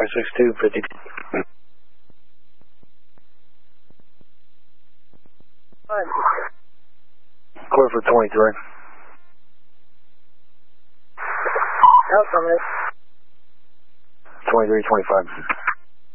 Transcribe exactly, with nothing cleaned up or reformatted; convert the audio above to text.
five six two, fifty. Clear for twenty-three. Affirmative. twenty-three, twenty-five.